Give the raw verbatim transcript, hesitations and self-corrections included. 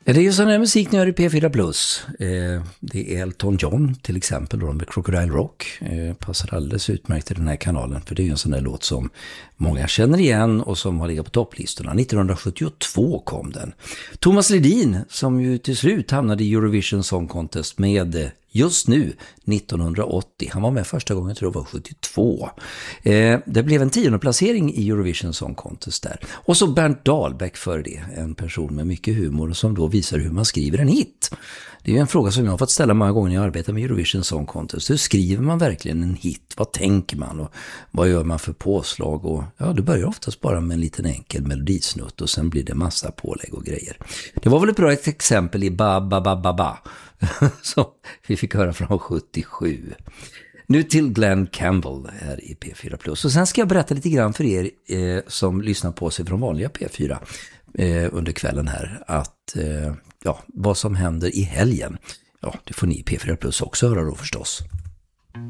Det är ju sån här musik nu i P fyra Plus. Eh, det är Elton John till exempel då med Crocodile Rock. Eh, passar alldeles utmärkt i den här kanalen, för det är ju en sån där låt som många känner igen och som har legat på topplistorna. nittonhundrasjuttiotvå kom den. Thomas Ledin, som ju till slut hamnade i Eurovision Song Contest med just nu nittonhundraåttio. Han var med första gången, tror jag var sjuttiotvå. Eh, det blev en tionde placering i Eurovision Song Contest där. Och så Bernt Dahlbäck för det. En person med mycket humor som då visar hur man skriver en hit. Det är ju en fråga som jag har fått ställa många gånger när jag arbetar med Eurovision Song Contest. Hur skriver man verkligen en hit? Vad tänker man? Och vad gör man för påslag? Och ja, det börjar oftast bara med en liten enkel melodisnutt och sen blir det massa pålägg och grejer. Det var väl ett bra exempel i Ba Ba Ba Ba Ba som vi fick höra från sjuttiosju. Nu till Glenn Campbell här i P fyra Plus. Och sen ska jag berätta lite grann för er eh, som lyssnar på sig från vanliga P fyra eh, under kvällen här. Att eh, ja, vad som händer i helgen. Ja, det får ni i P fyra Plus också höra då förstås.